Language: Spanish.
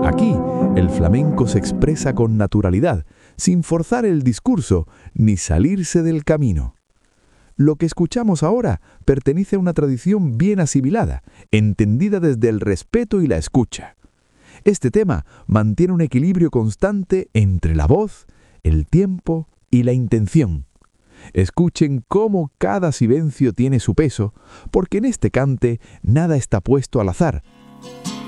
Aquí, el flamenco se expresa con naturalidad, sin forzar el discurso ni salirse del camino. Lo que escuchamos ahora pertenece a una tradición bien asimilada, entendida desde el respeto y la escucha. Este tema mantiene un equilibrio constante entre la voz, el tiempo y la intención. Escuchen cómo cada silencio tiene su peso, porque en este cante nada está puesto al azar.